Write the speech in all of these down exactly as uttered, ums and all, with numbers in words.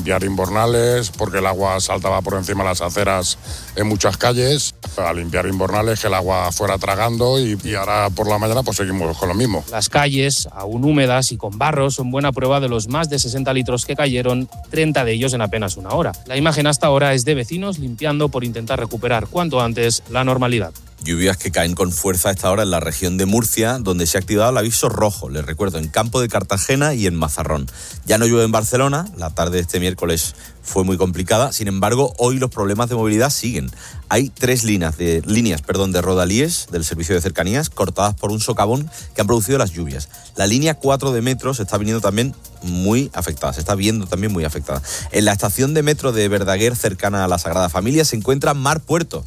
limpiar invernales, porque el agua saltaba por encima de las aceras en muchas calles, a limpiar invernales, que el agua fuera tragando y, y ahora por la mañana pues seguimos con lo mismo. Las calles, aún húmedas y con barro, son buena prueba de los más de sesenta litros que cayeron, treinta de ellos en apenas una hora. La imagen hasta ahora es de vecinos limpiando por intentar recuperar cuanto antes la normalidad. Lluvias que caen con fuerza a esta hora en la región de Murcia, donde se ha activado el aviso rojo, les recuerdo, en Campo de Cartagena y en Mazarrón. Ya no llueve en Barcelona, la tarde de este miércoles fue muy complicada, sin embargo, hoy los problemas de movilidad siguen. Hay tres líneas de, líneas, perdón, de rodalíes del servicio de cercanías cortadas por un socavón que han producido las lluvias. La línea cuatro de metro se está viniendo también muy afectada, se está viendo también muy afectada. En la estación de metro de Verdaguer, cercana a la Sagrada Familia, se encuentra Mar Puerto.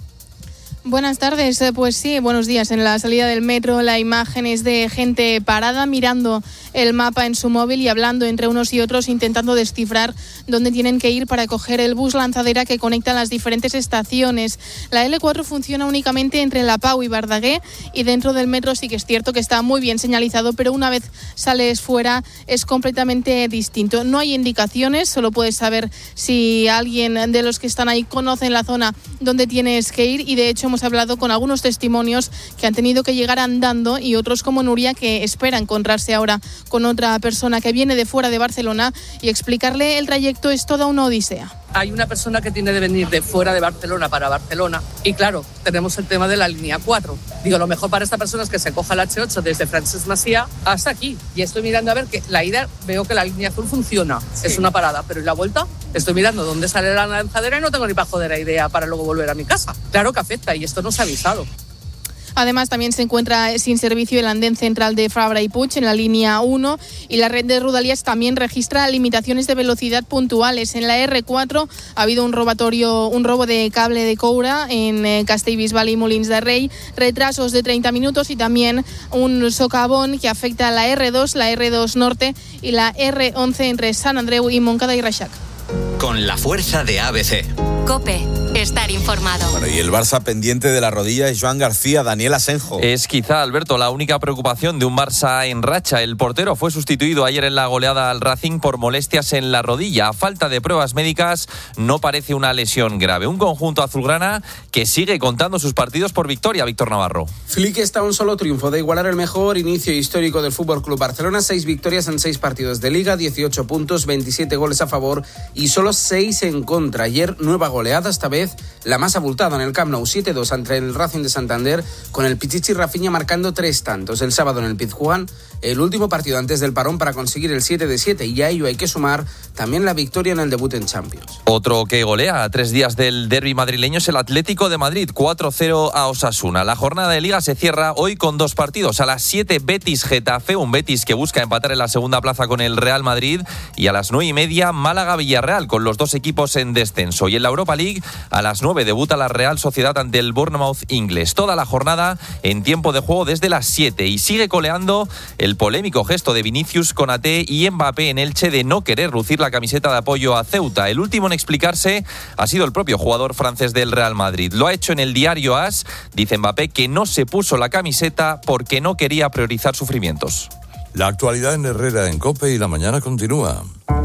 Buenas tardes, pues sí, buenos días. En la salida del metro la imagen es de gente parada mirando el mapa en su móvil y hablando entre unos y otros, intentando descifrar dónde tienen que ir para coger el bus lanzadera que conecta las diferentes estaciones. La ele cuatro funciona únicamente entre La Pau y Verdaguer y dentro del metro sí que es cierto que está muy bien señalizado, pero una vez sales fuera es completamente distinto. No hay indicaciones, solo puedes saber si alguien de los que están ahí conoce la zona donde tienes que ir y de hecho hemos hablado con algunos testimonios que han tenido que llegar andando y otros como Nuria que espera encontrarse ahora con otra persona que viene de fuera de Barcelona y explicarle el trayecto es toda una odisea. Hay una persona que tiene que venir de fuera de Barcelona para Barcelona y claro, tenemos el tema de la línea cuatro. Digo, lo mejor para esta persona es que se coja el hache ocho desde Francesc Macià hasta aquí. Y estoy mirando a ver que la ida, veo que la línea azul funciona, sí. Es una parada, pero ¿y la vuelta? Estoy mirando dónde sale la lanzadera y no tengo ni para joder la idea para luego volver a mi casa. Claro que afecta y esto no se ha avisado. Además, también se encuentra sin servicio el andén central de Fabra y Puig en la línea uno y la red de Rodalies también registra limitaciones de velocidad puntuales. En la erre cuatro ha habido un robatorio, un robo de cable de coure en eh, Castellbisbal y Molins de Rei, retrasos de treinta minutos y también un socavón que afecta a la erre dos, la erre dos Norte y la erre once entre Sant Andreu y Montcada y Reixac. Con la fuerza de A B C. COPE. Estar informado. Bueno, y el Barça pendiente de la rodilla es Joan García, Daniel Asenjo. Es quizá, Alberto, la única preocupación de un Barça en racha. El portero fue sustituido ayer en la goleada al Racing por molestias en la rodilla. A falta de pruebas médicas, no parece una lesión grave. Un conjunto azulgrana que sigue contando sus partidos por victoria, Víctor Navarro. Flick está a un solo triunfo de igualar el mejor inicio histórico del F C Barcelona. Seis victorias en seis partidos de Liga, dieciocho puntos, veintisiete goles a favor y solo seis en contra. Ayer, nueva goleada, esta vez la más abultada en el Camp Nou, siete dos ante el Racing de Santander, con el Pichichi Rafinha marcando tres tantos. El sábado en el Pizjuán, el último partido antes del parón para conseguir el siete de siete, y a ello hay que sumar también la victoria en el debut en Champions. Otro que golea a tres días del derbi madrileño es el Atlético de Madrid, cuatro cero a Osasuna. La jornada de Liga se cierra hoy con dos partidos. A las siete, Betis-Getafe, un Betis que busca empatar en la segunda plaza con el Real Madrid, y a las nueve y media, Málaga-Villarreal, con los dos equipos en descenso. Y en la Europa League, a las nueve debuta la Real Sociedad ante el Bournemouth inglés. Toda la jornada en tiempo de juego desde las siete, y sigue coleando el polémico gesto de Vinicius, Konaté y Mbappé en Elche de no querer lucir la camiseta de apoyo a Ceuta. El último en explicarse ha sido el propio jugador francés del Real Madrid. Lo ha hecho en el diario AS. Dice Mbappé que no se puso la camiseta porque no quería priorizar sufrimientos. La actualidad en Herrera, en COPE, y la mañana continúa.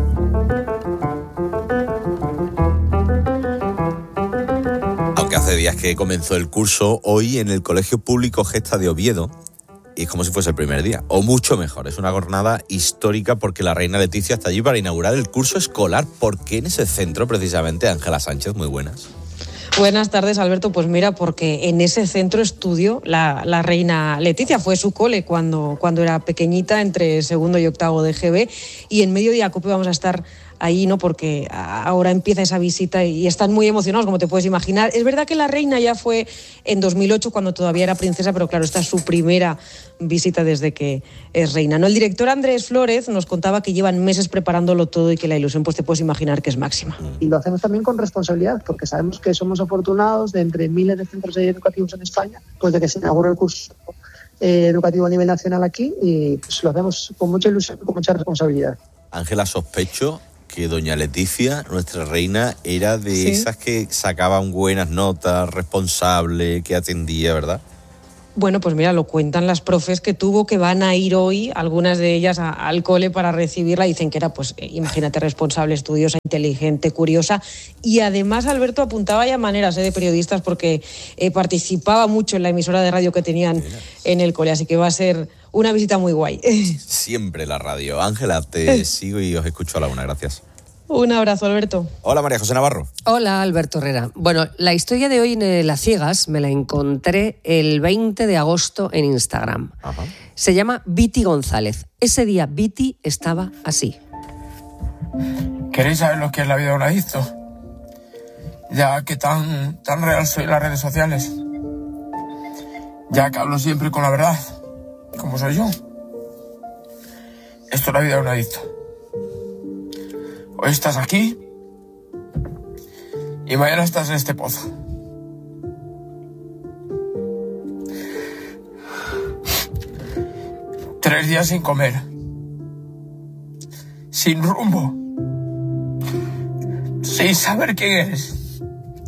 Hace días que comenzó el curso, hoy en el Colegio Público Gesta de Oviedo, y es como si fuese el primer día, o mucho mejor. Es una jornada histórica porque la reina Leticia está allí para inaugurar el curso escolar. ¿Por qué en ese centro precisamente? Ángela Sánchez, muy buenas. Buenas tardes, Alberto. Pues mira, porque en ese centro estudió la, la reina Leticia. Fue su cole cuando, cuando era pequeñita, entre segundo y octavo de G B, y en medio de COPE vamos a estar ahí, ¿no? Porque ahora empieza esa visita y están muy emocionados, como te puedes imaginar. Es verdad que la reina ya fue en dos mil ocho, cuando todavía era princesa, pero claro, esta es su primera visita desde que es reina, ¿no? El director Andrés Flórez nos contaba que llevan meses preparándolo todo y que la ilusión, pues te puedes imaginar que es máxima. Y lo hacemos también con responsabilidad, porque sabemos que somos afortunados de entre miles de centros educativos en España, pues de que se inaugure el curso eh, educativo a nivel nacional aquí, y pues lo hacemos con mucha ilusión, con mucha responsabilidad. Ángela, sospecho que doña Leticia, nuestra reina, era de ¿Sí? esas que sacaban buenas notas, responsable, que atendía, ¿verdad? Bueno, pues mira, lo cuentan las profes que tuvo, que van a ir hoy, algunas de ellas a, al cole para recibirla. Dicen que era, pues, imagínate, responsable, estudiosa, inteligente, curiosa. Y además, Alberto, apuntaba ya maneras ¿eh? de periodistas porque eh, participaba mucho en la emisora de radio que tenían en el cole. Así que va a ser una visita muy guay. Siempre la radio. Ángela, te sigo y os escucho a la una. Gracias. Un abrazo, Alberto. Hola, María José Navarro. Hola, Alberto Herrera. Bueno, la historia de hoy en Las Ciegas me la encontré el veinte de agosto en Instagram. Ajá. Se llama Viti González. Ese día Viti estaba así. ¿Queréis saber lo que es la vida de un adicto? Ya que tan, tan real soy en las redes sociales. Ya que hablo siempre con la verdad, como soy yo. Esto es la vida de un adicto. Hoy estás aquí y mañana estás en este pozo. Tres días sin comer, sin rumbo, sin saber quién eres.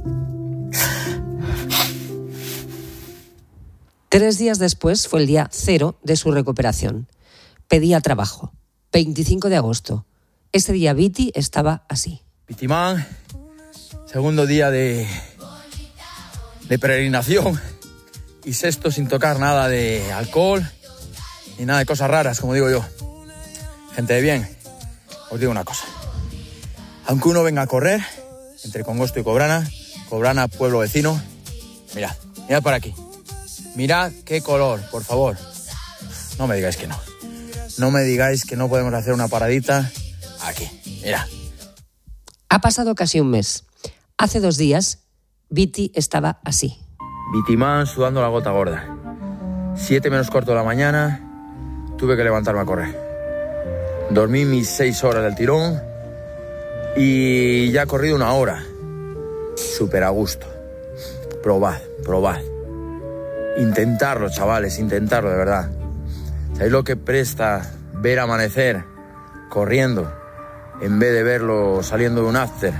Tres días después fue el día cero de su recuperación. Pedía trabajo. veinticinco de agosto. Ese día Viti estaba así. Vitimán, segundo día de, de peregrinación y sexto sin tocar nada de alcohol ni nada de cosas raras, como digo yo. Gente de bien, os digo una cosa. Aunque uno venga a correr entre Congosto y Cobrana, Cobrana, pueblo vecino, mirad, mirad para aquí. Mirad qué color, por favor. No me digáis que no. No me digáis que no podemos hacer una paradita aquí, mira. Ha pasado casi un mes. Hace dos días, Viti estaba así. Vitimán sudando la gota gorda. Siete menos cuarto de la mañana, tuve que levantarme a correr. Dormí mis seis horas del tirón y ya he corrido una hora. Súper a gusto. Probad, probad. Intentarlo, chavales, intentarlo de verdad. ¿Sabéis lo que presta ver amanecer corriendo en vez de verlo saliendo de un after?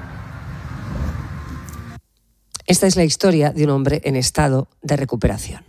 Esta es la historia de un hombre en estado de recuperación.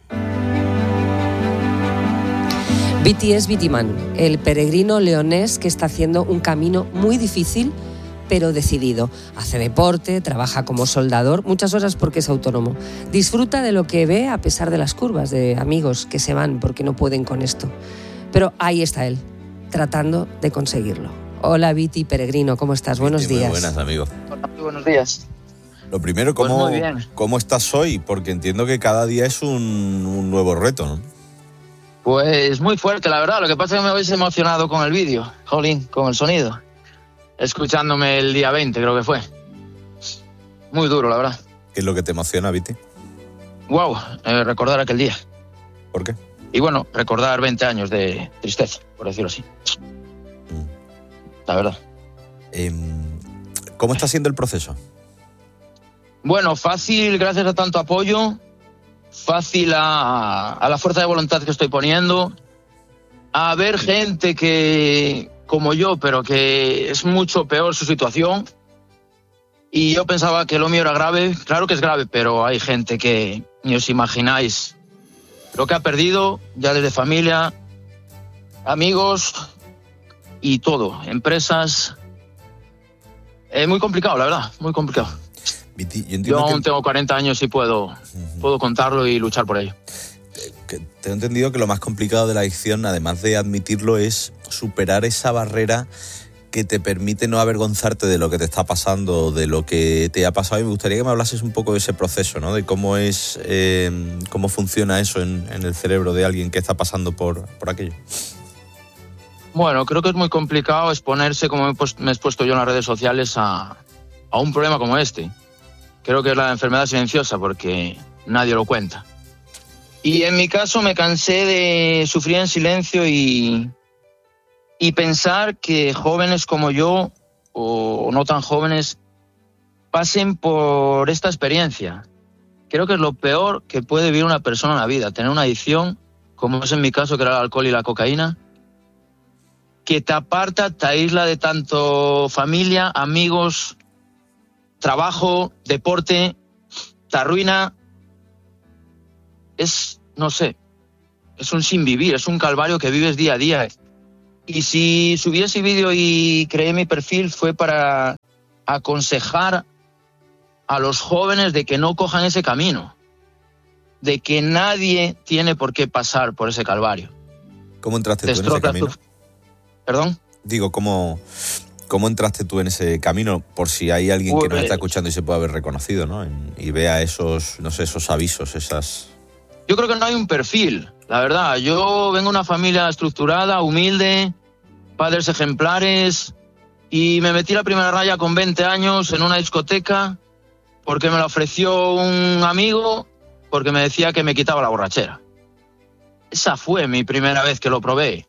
Viti es Vitimán, el peregrino leonés que está haciendo un camino muy difícil, pero decidido. Hace deporte, trabaja como soldador, muchas horas porque es autónomo. Disfruta de lo que ve a pesar de las curvas, de amigos que se van porque no pueden con esto. Pero ahí está él, tratando de conseguirlo. Hola Viti, peregrino, ¿cómo estás? Viti, buenos días. Muy buenas, amigo. Hola, muy buenos días. Lo primero, ¿cómo, pues muy bien. ¿cómo estás hoy? Porque entiendo que cada día es un, un nuevo reto, ¿no? Pues muy fuerte, la verdad. Lo que pasa es que me habéis emocionado con el vídeo, jolín, con el sonido. Escuchándome el día veinte, creo que fue. Muy duro, la verdad. ¿Qué es lo que te emociona, Viti? Wow, eh, recordar aquel día. ¿Por qué? Y bueno, recordar veinte años de tristeza, por decirlo así. Mm. La verdad. Eh, ¿Cómo está siendo el proceso? Bueno, fácil gracias a tanto apoyo, fácil a, a la fuerza de voluntad que estoy poniendo, a ver gente que, como yo, pero que es mucho peor su situación. Y yo pensaba que lo mío era grave, claro que es grave, pero hay gente que ni os imagináis lo que ha perdido, ya desde familia, amigos y todo, empresas. Es muy complicado, la verdad, muy complicado. Viti, yo yo aún que... tengo cuarenta años y puedo, uh-huh. puedo contarlo y luchar por ello. Que, te he entendido que lo más complicado de la adicción, además de admitirlo, es superar esa barrera que te permite no avergonzarte de lo que te está pasando, de lo que te ha pasado. Y me gustaría que me hablases un poco de ese proceso, ¿no? De cómo es, eh, cómo funciona eso en, en el cerebro de alguien que está pasando por, por aquello. Bueno, creo que es muy complicado exponerse, como me he, pues, me he expuesto yo en las redes sociales, a, a un problema como este. Creo que es la enfermedad silenciosa porque nadie lo cuenta. Y en mi caso me cansé de sufrir en silencio y, y pensar que jóvenes como yo, o no tan jóvenes, pasen por esta experiencia. Creo que es lo peor que puede vivir una persona en la vida, tener una adicción, como es en mi caso, que era el alcohol y la cocaína, que te aparta, te aísla de tanto familia, amigos, trabajo, deporte, te arruina. Es, no sé, es un sin vivir, es un calvario que vives día a día. Y si subí ese vídeo y creé mi perfil fue para aconsejar a los jóvenes de que no cojan ese camino, de que nadie tiene por qué pasar por ese calvario. ¿Cómo entraste tú en ese camino? Tu... ¿Perdón? Digo, ¿cómo, ¿cómo entraste tú en ese camino? Por si hay alguien pues, que nos está escuchando y se puede haber reconocido, ¿no? En, y vea esos, no sé, esos avisos, esas... Yo creo que no hay un perfil, la verdad. Yo vengo de una familia estructurada, humilde, padres ejemplares, y me metí la primera raya con veinte años en una discoteca porque me la ofreció un amigo, porque me decía que me quitaba la borrachera. Esa fue mi primera vez que lo probé.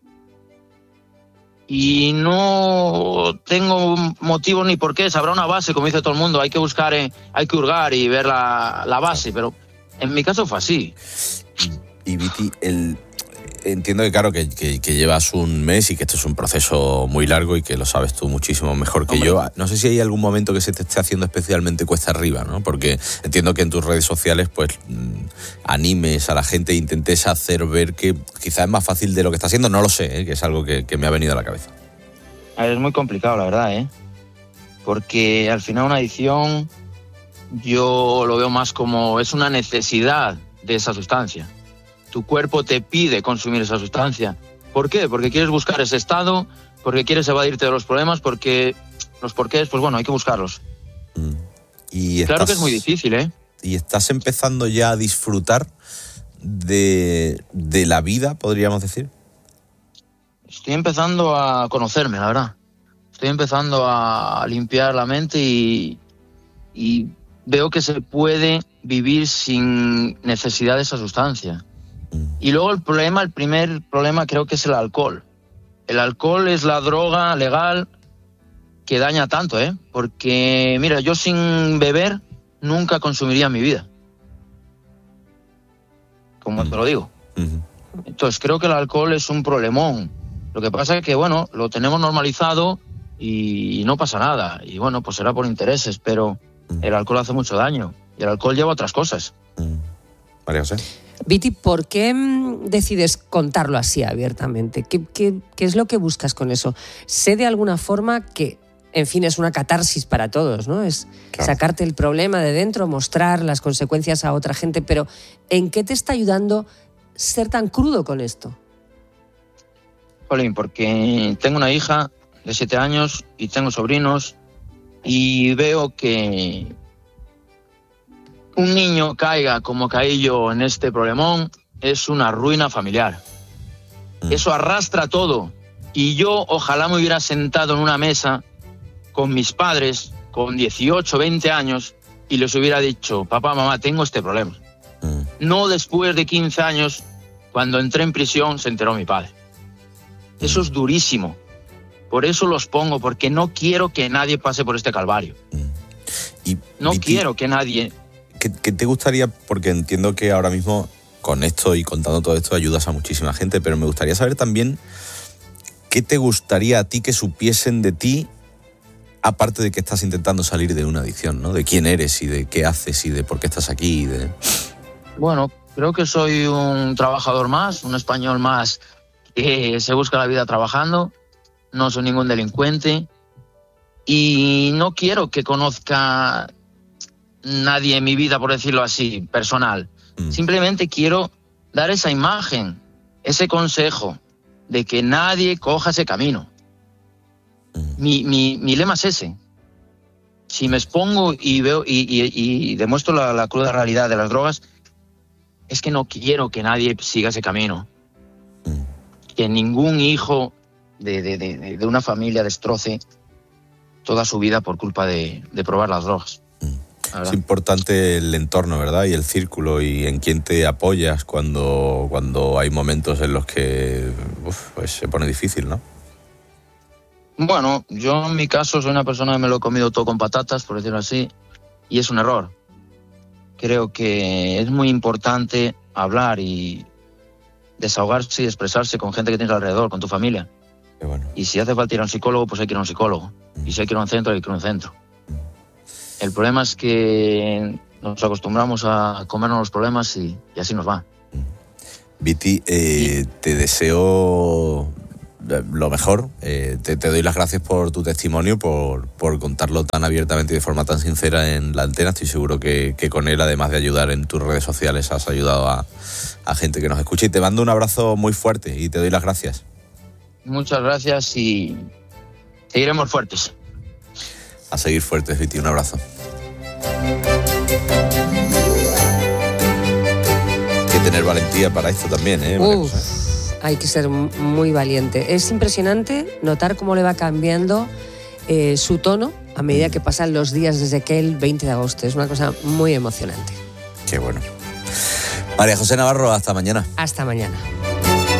Y no tengo motivo ni por qué, habrá una base, como dice todo el mundo, hay que buscar, eh, hay que hurgar y ver la, la base, pero en mi caso fue así. Y, y Viti, el... entiendo que claro que, que, que llevas un mes y que esto es un proceso muy largo y que lo sabes tú muchísimo mejor que Hombre. yo. No sé si hay algún momento que se te esté haciendo especialmente cuesta arriba, ¿no? Porque entiendo que en tus redes sociales pues mmm, animes a la gente e intentes hacer ver que quizás es más fácil de lo que está haciendo. No lo sé, ¿eh? Que es algo que, que me ha venido a la cabeza. Es muy complicado, la verdad, ¿eh? Porque al final una adicción yo lo veo más como es una necesidad de esa sustancia. Tu cuerpo te pide consumir esa sustancia. ¿Por qué? Porque quieres buscar ese estado, porque quieres evadirte de los problemas, porque los porqués, pues bueno, hay que buscarlos. Mm. Y claro estás, que es muy difícil, ¿eh? Y estás empezando ya a disfrutar de, de la vida, podríamos decir. Estoy empezando a conocerme, la verdad. Estoy empezando a limpiar la mente y, y veo que se puede vivir sin necesidad de esa sustancia. Y luego el problema, el primer problema creo que es el alcohol. El alcohol es la droga legal que daña tanto, ¿eh? Porque, mira, yo sin beber nunca consumiría mi vida. Como te lo digo. Entonces creo que el alcohol es un problemón. Lo que pasa es que, bueno, lo tenemos normalizado y no pasa nada. Y bueno, pues será por intereses, pero el alcohol hace mucho daño. Y el alcohol lleva otras cosas. María José. Viti, ¿por qué decides contarlo así abiertamente? ¿Qué, qué, qué es lo que buscas con eso? Sé de alguna forma que, en fin, es una catarsis para todos, ¿no? Es claro. Sacarte el problema de dentro, mostrar las consecuencias a otra gente, pero ¿en qué te está ayudando ser tan crudo con esto? Jolín, porque tengo una hija de siete años y tengo sobrinos y veo que un niño caiga como caí yo en este problemón es una ruina familiar. Eso arrastra todo. Y yo ojalá me hubiera sentado en una mesa con mis padres con dieciocho, veinte años y les hubiera dicho, papá, mamá, tengo este problema. No después de quince años, cuando entré en prisión, se enteró mi padre. Eso es durísimo. Por eso los pongo, porque no quiero que nadie pase por este calvario. Y, no Viti, quiero que nadie... ¿Qué, ¿Qué te gustaría? Porque entiendo que ahora mismo con esto y contando todo esto ayudas a muchísima gente, pero me gustaría saber también qué te gustaría a ti que supiesen de ti, aparte de que estás intentando salir de una adicción, ¿no? De quién eres y de qué haces y de por qué estás aquí. Y de... Bueno, creo que soy un trabajador más, un español más que se busca la vida trabajando. No soy ningún delincuente y no quiero que conozca nadie en mi vida, por decirlo así, personal. Mm. Simplemente quiero dar esa imagen, ese consejo de que nadie coja ese camino. Mm. Mi, mi, mi lema es ese. Si me expongo y veo y, y, y demuestro la, la cruda realidad de las drogas, es que no quiero que nadie siga ese camino. Mm. Que ningún hijo de, de, de, de una familia destroce toda su vida por culpa de, de probar las drogas. Es importante el entorno, ¿verdad? Y el círculo y en quién te apoyas cuando, cuando hay momentos en los que uf, pues se pone difícil, ¿no? Bueno, yo en mi caso soy una persona que me lo he comido todo con patatas, por decirlo así, y es un error. Creo que es muy importante hablar y desahogarse y expresarse con gente que tienes alrededor, con tu familia. Qué bueno. Y si hace falta ir a un psicólogo, pues hay que ir a un psicólogo. Mm. Y si hay que ir a un centro, hay que ir a un centro. El problema es que nos acostumbramos a comernos los problemas y, y así nos va. Viti, eh, te deseo lo mejor. Eh, te, te doy las gracias por tu testimonio, por, por contarlo tan abiertamente y de forma tan sincera en la antena. Estoy seguro que, que con él, además de ayudar en tus redes sociales, has ayudado a, a gente que nos escucha. Y te mando un abrazo muy fuerte y te doy las gracias. Muchas gracias y seguiremos fuertes. A seguir fuertes, Viti. Un abrazo. Hay que tener valentía para esto también, ¿eh? Uf. Hay que ser muy valiente. Es impresionante notar cómo le va cambiando eh, su tono a medida que pasan los días desde aquel veinte de agosto. Es una cosa muy emocionante. Qué bueno. María José Navarro, hasta mañana. Hasta mañana.